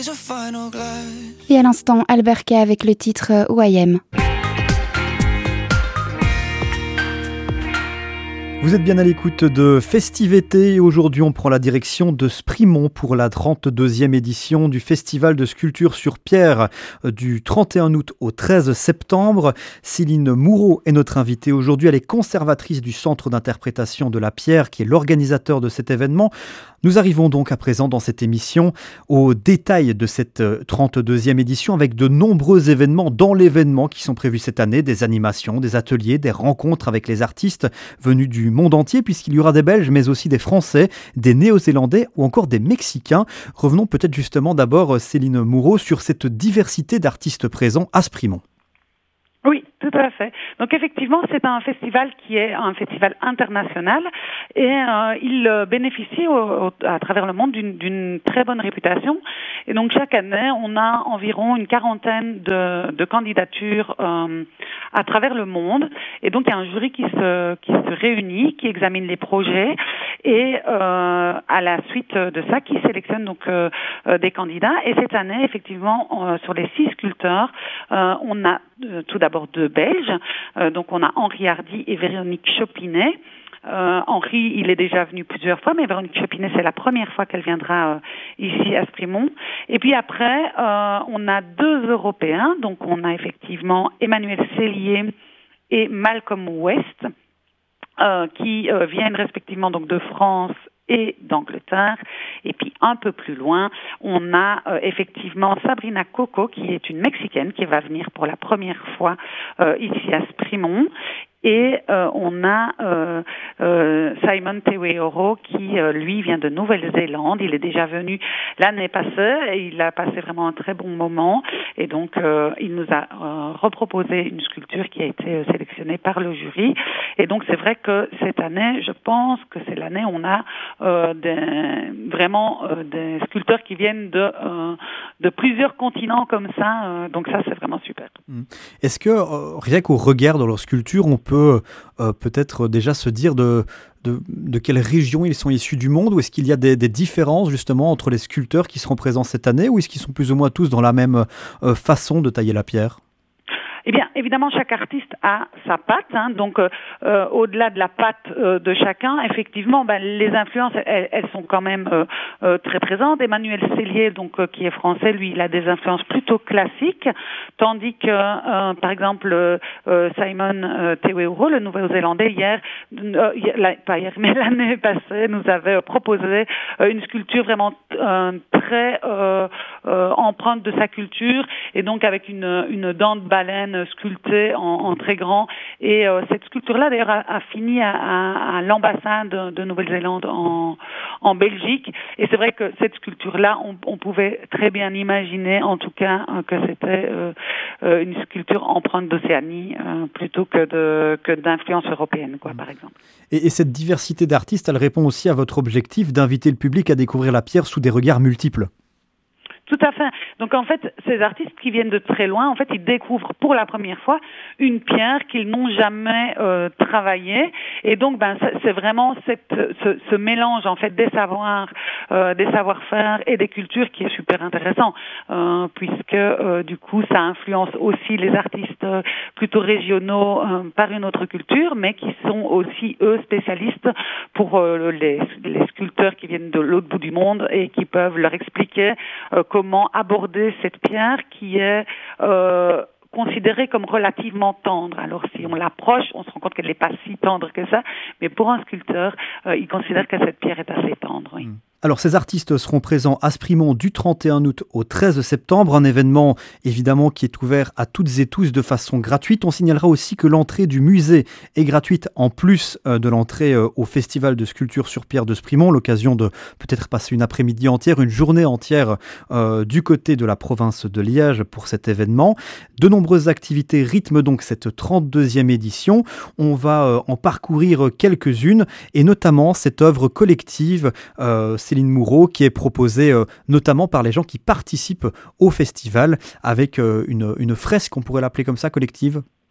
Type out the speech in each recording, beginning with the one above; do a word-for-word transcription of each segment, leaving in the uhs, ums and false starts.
Et à l'instant, Albert K avec le titre Who I Am. Vous êtes bien à l'écoute de Festivété et aujourd'hui on prend la direction de Sprimont pour la trente-deuxième édition du Festival de sculpture sur pierre du trente et un août au treize septembre. Céline Moureau est notre invitée aujourd'hui, elle est conservatrice du Centre d'interprétation de la pierre qui est l'organisateur de cet événement. Nous arrivons donc à présent dans cette émission au détail de cette trente-deuxième édition avec de nombreux événements dans l'événement qui sont prévus cette année, des animations, des ateliers, des rencontres avec les artistes venus du monde entier puisqu'il y aura des Belges mais aussi des Français, des Néo-Zélandais ou encore des Mexicains. Revenons peut-être justement d'abord, Céline Moureau, sur cette diversité d'artistes présents à Sprimont. Oui, tout à fait. Donc effectivement, c'est un festival qui est un festival international et euh, il euh, bénéficie au, au, à travers le monde d'une, d'une très bonne réputation. Et donc chaque année, on a environ une quarantaine de, de candidatures euh, à travers le monde. Et donc il y a un jury qui se qui se réunit, qui examine les projets et euh, à la suite de ça, qui sélectionne donc euh, euh, des candidats. Et cette année, effectivement, euh, sur les six sculpteurs, euh, on a euh, tout d'abord deux Belges. Euh, donc on a Henri Hardy et Véronique Chopinet. Euh, Henri, il est déjà venu plusieurs fois, mais Véronique Chopinet, c'est la première fois qu'elle viendra euh, ici à Sprimont. Et puis après, euh, on a deux Européens. Donc on a effectivement Emmanuel Cellier et Malcolm West, euh, qui euh, viennent respectivement donc de France et d'Angleterre. Et puis un peu plus loin, on a euh, effectivement Sabrina Coco, qui est une Mexicaine, qui va venir pour la première fois euh, ici à Sprimont. Et euh, on a euh, euh, Simon Teweoro qui, euh, lui, vient de Nouvelle-Zélande. Il est déjà venu l'année passée et il a passé vraiment un très bon moment. Et donc, euh, il nous a euh, reproposé une sculpture qui a été euh, sélectionnée par le jury. Et donc, c'est vrai que cette année, je pense que c'est l'année où on a euh, des, vraiment euh, des sculpteurs qui viennent de, euh, de plusieurs continents comme ça. Euh, donc ça, c'est vraiment super. Est-ce que, euh, rien qu'au regard de leur sculpture, on peut peut euh, peut-être déjà se dire de, de, de quelle région ils sont issus du monde, ou est-ce qu'il y a des, des différences justement entre les sculpteurs qui seront présents cette année, ou est-ce qu'ils sont plus ou moins tous dans la même euh, façon de tailler la pierre ? Eh bien, évidemment, chaque artiste a sa patte, hein, donc euh, euh, au-delà de la patte euh, de chacun, effectivement, ben, les influences, elles, elles sont quand même euh, euh, très présentes. Emmanuel Cellier, donc euh, qui est français, lui, il a des influences plutôt classiques, tandis que, euh, par exemple, euh, Simon euh, Teweoro, le Nouveau-Zélandais, hier, euh, la, pas hier, mais l'année passée, nous avait proposé euh, une sculpture vraiment euh, très euh, euh, empreinte de sa culture, et donc avec une, une dent de baleine sculptée en, en très grand. Et euh, cette sculpture-là, d'ailleurs, a, a fini à, à, à l'ambassade de, de Nouvelle-Zélande en, en Belgique. Et c'est vrai que cette sculpture-là, on, on pouvait très bien imaginer, en tout cas, euh, que c'était euh, euh, une sculpture empreinte d'Océanie euh, plutôt que, de, que d'influence européenne, quoi, par exemple. Et, et cette diversité d'artistes, elle répond aussi à votre objectif d'inviter le public à découvrir la pierre sous des regards multiples. Tout à fait. Donc en fait, ces artistes qui viennent de très loin, en fait, ils découvrent pour la première fois une pierre qu'ils n'ont jamais euh, travaillée. Et donc, ben, c'est vraiment cette, ce, ce mélange en fait des savoirs, euh, des savoir-faire et des cultures qui est super intéressant, euh, puisque euh, du coup, ça influence aussi les artistes plutôt régionaux euh, par une autre culture, mais qui sont aussi eux spécialistes pour euh, les, les sculpteurs qui viennent de l'autre bout du monde et qui peuvent leur expliquer euh, comment aborder cette pierre qui est euh, considérée comme relativement tendre. Alors si on l'approche, on se rend compte qu'elle n'est pas si tendre que ça, mais pour un sculpteur, euh, il considère que cette pierre est assez tendre. Oui. Mmh. Alors ces artistes seront présents à Sprimont du trente et un août au treize septembre, un événement évidemment qui est ouvert à toutes et tous de façon gratuite. On signalera aussi que l'entrée du musée est gratuite en plus de l'entrée au Festival de sculpture sur pierre de Sprimont, l'occasion de peut-être passer une après-midi entière, une journée entière euh, du côté de la province de Liège pour cet événement. De nombreuses activités rythment donc cette trente-deuxième édition. On va euh, en parcourir quelques-unes et notamment cette œuvre collective euh, Céline Moureau, qui est proposée euh, notamment par les gens qui participent au festival avec euh, une, une fresque, on pourrait l'appeler comme ça, collective.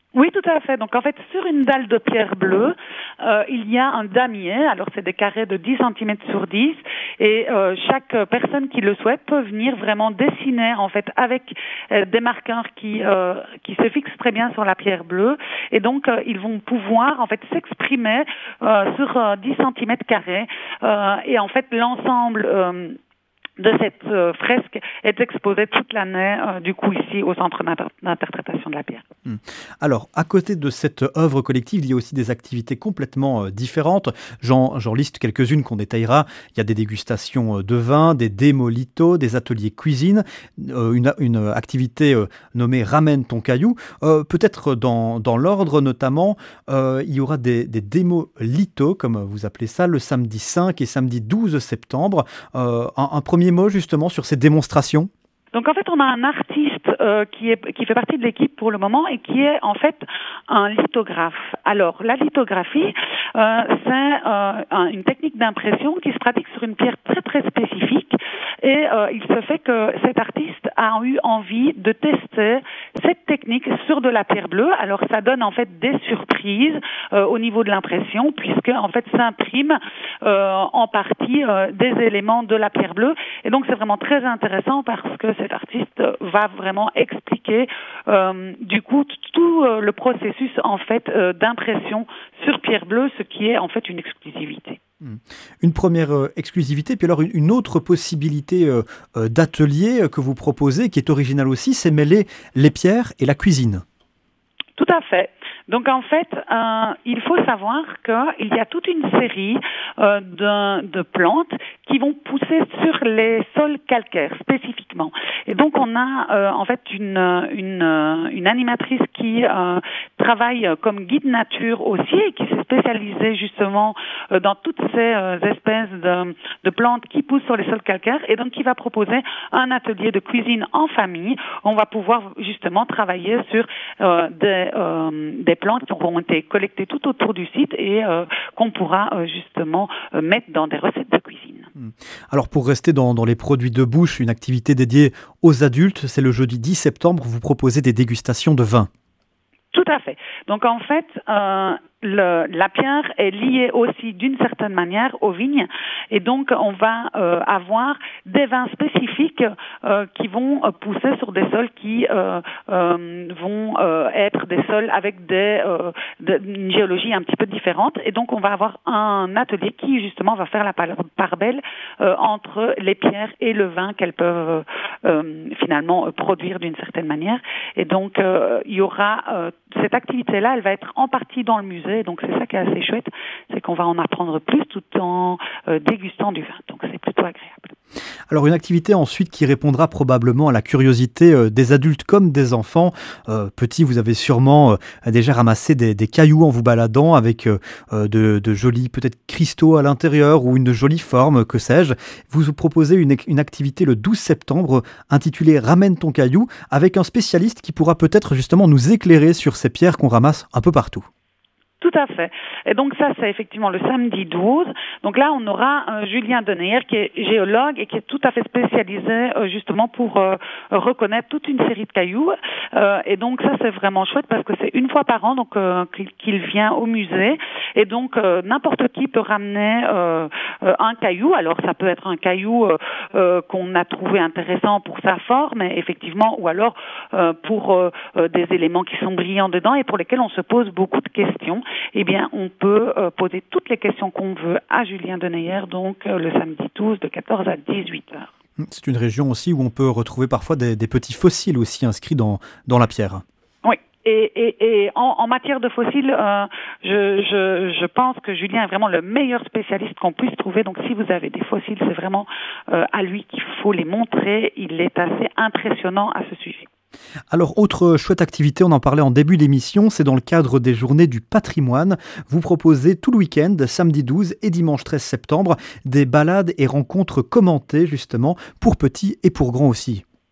Oui, tout à fait. Donc, en fait, sur une dalle de pierre bleue, euh, il y a un damier. Alors, c'est des carrés de dix centimètres sur dix. Et euh, chaque personne qui le souhaite peut venir vraiment dessiner, en fait, avec euh, des marqueurs qui euh, qui se fixent très bien sur la pierre bleue. Et donc, euh, ils vont pouvoir, en fait, s'exprimer euh, sur euh, dix centimètres carrés. Euh, et en fait, l'ensemble... Euh, de cette euh, fresque est exposée toute l'année, euh, du coup, ici, au Centre d'inter- d'interprétation de la pierre. Hum. Alors, à côté de cette œuvre collective, il y a aussi des activités complètement euh, différentes. J'en, j'en liste quelques-unes qu'on détaillera. Il y a des dégustations euh, de vin, des démolitos, des ateliers cuisine, euh, une, une activité euh, nommée Ramène ton caillou. Euh, peut-être dans, dans l'ordre, notamment, euh, il y aura des, des démolitos, comme vous appelez ça, le samedi cinq et samedi douze septembre. Euh, un, un premier mot, justement, sur ces démonstrations. Donc en fait, on a un artiste euh, qui est qui fait partie de l'équipe pour le moment et qui est en fait un lithographe. Alors la lithographie, euh, c'est euh, un, une technique d'impression qui se pratique sur une pierre très très spécifique et euh, il se fait que cet artiste a eu envie de tester cette technique sur de la pierre bleue. Alors ça donne en fait des surprises euh, au niveau de l'impression puisque en fait s'imprime euh, en partie euh, des éléments de la pierre bleue et donc c'est vraiment très intéressant parce que cet artiste va vraiment expliquer euh, du coup tout euh, le processus en fait euh, d'impression sur pierre bleue, ce qui est en fait une exclusivité. Une première euh, exclusivité, puis alors une, une autre possibilité euh, euh, d'atelier que vous proposez, qui est originale aussi, c'est mêler les pierres et la cuisine. Tout à fait. Donc en fait, euh, il faut savoir qu'il y a toute une série euh, de, de plantes qui vont pousser sur les sols calcaires spécifiquement. Et donc on a euh, en fait une, une, une animatrice qui euh, travaille comme guide nature aussi et qui s'est spécialisée justement euh, dans toutes ces euh, espèces de, de plantes qui poussent sur les sols calcaires et donc qui va proposer un atelier de cuisine en famille. On va pouvoir justement travailler sur euh, des, euh, des plantes qui auront été collectées tout autour du site et euh, qu'on pourra euh, justement euh, mettre dans des recettes de cuisine. Alors pour rester dans, dans les produits de bouche, une activité dédiée aux adultes, c'est le jeudi dix septembre, vous proposez des dégustations de vin. Tout à fait. Donc en fait, euh, le, la pierre est liée aussi d'une certaine manière aux vignes et donc on va euh, avoir des vins spécifiques euh, qui vont euh, pousser sur des sols qui euh, euh, vont euh, être des sols avec des, euh, de, une géologie un petit peu différente et donc on va avoir un atelier qui justement va faire la part belle euh, entre les pierres et le vin qu'elles peuvent euh, finalement produire d'une certaine manière et donc euh, il y aura euh, cette activité-là, elle va être en partie dans le musée, donc c'est ça qui est assez chouette, c'est qu'on va en apprendre plus tout en euh, dégustant du vin, donc c'est plutôt agréable. Alors une activité ensuite qui répondra probablement à la curiosité euh, des adultes comme des enfants. Euh, petits, vous avez sûrement euh, déjà ramassé des, des cailloux en vous baladant avec euh, de, de jolis peut-être cristaux à l'intérieur ou une jolie forme, que sais-je. Vous vous proposez une, une activité le douze septembre intitulée Ramène ton caillou avec un spécialiste qui pourra peut-être justement nous éclairer sur ces pierres qu'on ramasse un peu partout. Tout à fait. Et donc ça, c'est effectivement le samedi douze. Donc là, on aura euh, Julien Deneyer qui est géologue et qui est tout à fait spécialisé euh, justement pour euh, reconnaître toute une série de cailloux. Euh, et donc ça, c'est vraiment chouette parce que c'est une fois par an donc euh, qu'il, qu'il vient au musée. Et donc euh, n'importe qui peut ramener euh, euh, un caillou. Alors ça peut être un caillou euh, euh, qu'on a trouvé intéressant pour sa forme, effectivement, ou alors euh, pour euh, des éléments qui sont brillants dedans et pour lesquels on se pose beaucoup de questions. Eh bien, on peut euh, poser toutes les questions qu'on veut à Julien Deneyer, donc euh, le samedi douze de quatorze à dix-huit heures. C'est une région aussi où on peut retrouver parfois des, des petits fossiles aussi inscrits dans, dans la pierre. Oui. Et, et, et en, en matière de fossiles, euh, je, je, je pense que Julien est vraiment le meilleur spécialiste qu'on puisse trouver. Donc, si vous avez des fossiles, c'est vraiment euh, à lui qu'il faut les montrer. Il est assez impressionnant à ce sujet. Alors, autre chouette activité, on en parlait en début d'émission, c'est dans le cadre des Journées du patrimoine. Vous proposez tout le week-end, samedi douze et dimanche treize septembre, des balades et rencontres commentées justement pour petits et pour grands aussi.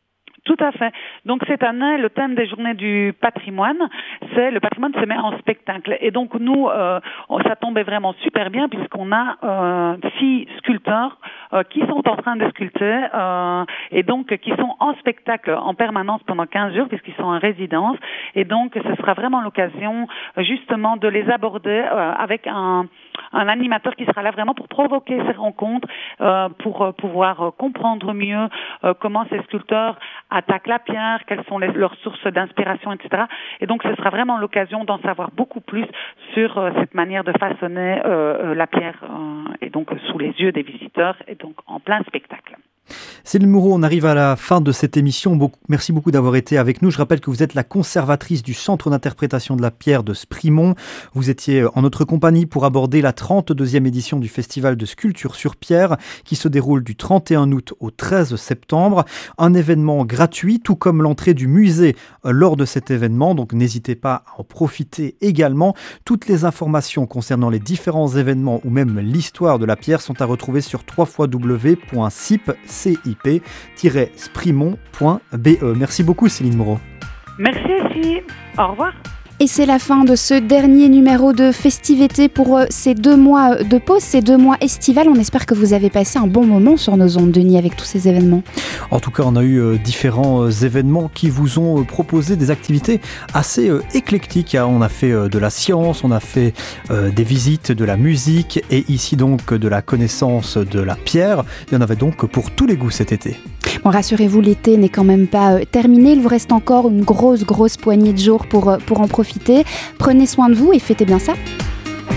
Tout à fait. Donc cette année, le thème des journées du patrimoine, c'est le patrimoine se met en spectacle. Et donc nous, euh, ça tombait vraiment super bien puisqu'on a euh, six sculpteurs euh, qui sont en train de sculpter euh, et donc qui sont en spectacle en permanence pendant quinze jours puisqu'ils sont en résidence. Et donc ce sera vraiment l'occasion justement de les aborder euh, avec un, un animateur qui sera là vraiment pour provoquer ces rencontres, euh, pour euh, pouvoir euh, comprendre mieux euh, comment ces sculpteurs attaquent la pierre, quelles sont les, leurs sources d'inspiration, et cetera. Et donc, ce sera vraiment l'occasion d'en savoir beaucoup plus sur euh, cette manière de façonner euh, euh, la pierre, euh, et donc sous les yeux des visiteurs, et donc en plein spectacle. Céline Moureau, on arrive à la fin de cette émission. Beaucoup, merci beaucoup d'avoir été avec nous. Je rappelle que vous êtes la conservatrice du Centre d'interprétation de la pierre de Sprimont. Vous étiez en notre compagnie pour aborder la trente-deuxième édition du Festival de sculpture sur pierre qui se déroule du trente et un août au treize septembre. Un événement gratuit, tout comme l'entrée du musée lors de cet événement. Donc n'hésitez pas à en profiter également. Toutes les informations concernant les différents événements ou même l'histoire de la pierre sont à retrouver sur w w w point cip tiret sprimont point b e. Merci beaucoup Céline Moreau. Merci aussi. Au revoir. Et c'est la fin de ce dernier numéro de Festivété pour ces deux mois de pause, ces deux mois estivales. On espère que vous avez passé un bon moment sur nos ondes, Denis, avec tous ces événements. En tout cas, on a eu euh, différents euh, événements qui vous ont euh, proposé des activités assez euh, éclectiques. Hein. On a fait euh, de la science, on a fait euh, des visites, de la musique et ici donc de la connaissance de la pierre. Il y en avait donc pour tous les goûts cet été. Bon, rassurez-vous, l'été n'est quand même pas euh, terminé. Il vous reste encore une grosse, grosse poignée de jours pour, euh, pour en profiter. Prenez soin de vous et fêtez bien ça.